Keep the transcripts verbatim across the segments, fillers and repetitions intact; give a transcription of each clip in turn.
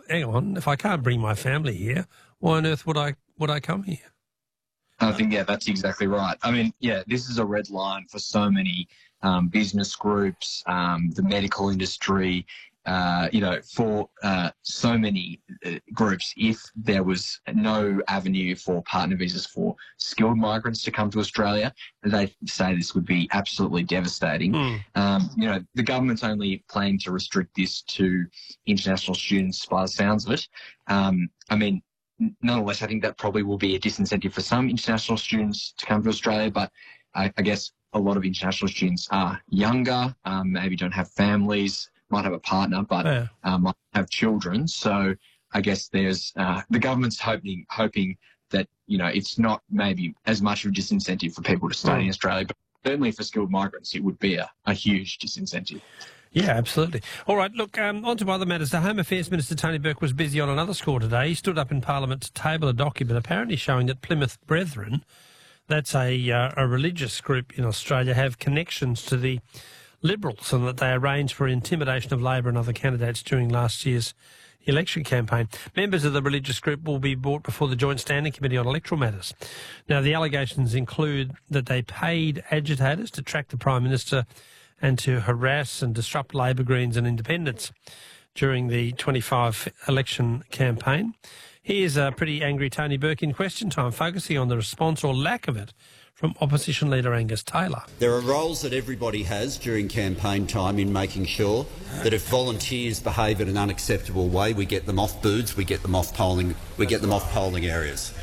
hang on, if I can't bring my family here, why on earth would I would I come here? I think, yeah, that's exactly right. I mean, yeah, this is a red line for so many um, business groups, um, the medical industry, uh, you know, for uh, so many uh, groups. If there was no avenue for partner visas for skilled migrants to come to Australia, they say this would be absolutely devastating. Mm. Um, you know, the government's only planning to restrict this to international students by the sounds of it. Um, I mean, nonetheless, I think that probably will be a disincentive for some international students to come to Australia, but I, I guess a lot of international students are younger, um, maybe don't have families, might have a partner, but Yeah. um, might have children. So I guess there's uh, the government's hoping hoping that, you know, it's not maybe as much of a disincentive for people to stay Mm. in Australia, but certainly for skilled migrants, it would be a, a huge disincentive. Yeah, absolutely. All right, look, um, on to other matters. The Home Affairs Minister, Tony Burke, was busy on another score today. He stood up in Parliament to table a document apparently showing that Plymouth Brethren, that's a, uh, a religious group in Australia, have connections to the Liberals and that they arranged for intimidation of Labor and other candidates during last year's election campaign. Members of the religious group will be brought before the Joint Standing Committee on Electoral Matters. Now, the allegations include that they paid agitators to track the Prime Minister and to harass and disrupt Labor, Greens and Independents during the twenty-five election campaign. Here's a pretty angry Tony Burke in Question Time, focusing on the response or lack of it from Opposition Leader Angus Taylor. There are roles that everybody has during campaign time in making sure that if volunteers behave in an unacceptable way, we get them off booths, we get them off polling, we get them off polling areas.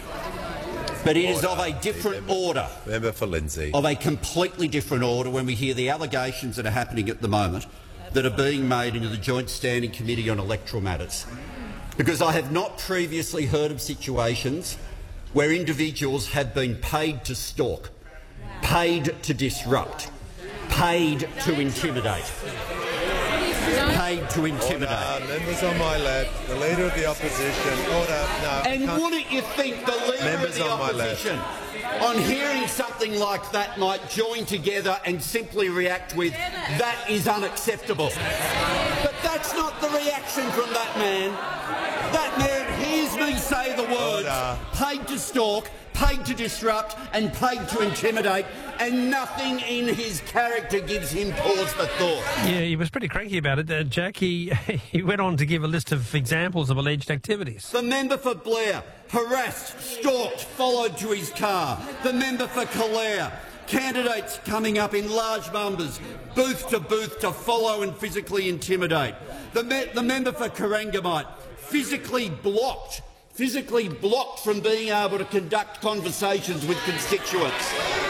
But it is of a different order. Member for Lindsay. Of a completely different order when we hear the allegations that are happening at the moment that are being made into the Joint Standing Committee on Electoral Matters. Because I have not previously heard of situations where individuals have been paid to stalk, paid to disrupt, paid to intimidate. Paid to intimidate. Order. Members on my left, the Leader of the Opposition. Order. No, and wouldn't you think the Leader Members of the on my Opposition, on hearing something like that, might join together and simply react with, that is unacceptable? But that's not the reaction from that man. That man hears me say the words, Order. paid to stalk, paid to disrupt and paid to intimidate, and nothing in his character gives him pause for thought. Yeah, he was pretty cranky about it, uh, Jack. He, he went on to give a list of examples of alleged activities. The member for Blair, harassed, stalked, followed to his car. The member for Calare, candidates coming up in large numbers, booth to booth to follow and physically intimidate. The, me the member for Corangamite, physically blocked, physically blocked from being able to conduct conversations with constituents.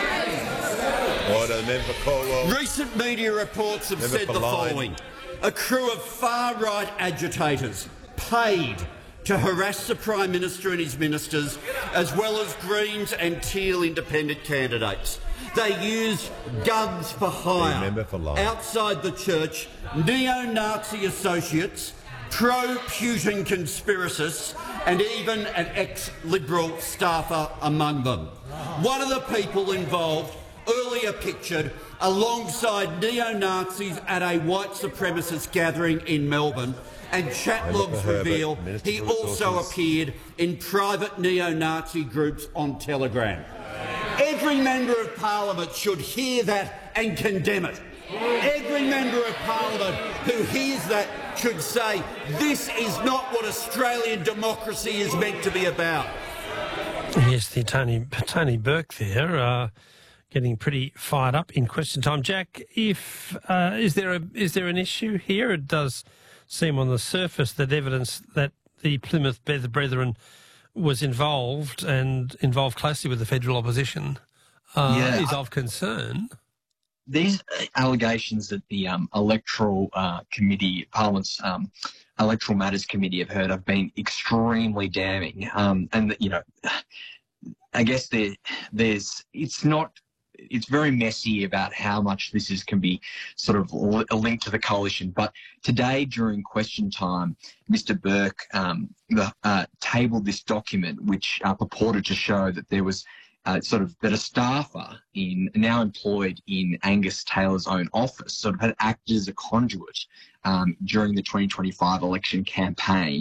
Order. Member for Cornwall. Recent media reports have Member said for the Lyne. following. A crew of far-right agitators paid to harass the Prime Minister and his ministers, as well as Greens and Teal independent candidates. They used guns for hire Member for Lyne. outside the church, neo-Nazi associates, pro-Putin conspiracists, and even an ex-Liberal staffer among them. One of the people involved, earlier pictured alongside neo-Nazis at a white supremacist gathering in Melbourne, and chat logs reveal he also appeared in private neo-Nazi groups on Telegram. Every member of Parliament should hear that and condemn it. Every member of Parliament who hears that should say, this is not what Australian democracy is meant to be about. Yes, the Tony, Tony Burke there, uh, getting pretty fired up in Question Time. Jack, if uh, is there a is there an issue here? It does seem on the surface that evidence that the Plymouth Brethren was involved and involved closely with the federal opposition uh, Yeah, is I- of concern. These allegations that the um, electoral uh, committee, Parliament's um, electoral matters committee have heard have been extremely damning. Um, and, you know, I guess there, there's, it's not, it's very messy about how much this is can be sort of li- linked to the coalition. But today during Question Time, Mister Burke um, the, uh, tabled this document which uh, purported to show that there was Uh, sort of that a staffer in now employed in Angus Taylor's own office sort of had acted as a conduit um, during the twenty twenty-five election campaign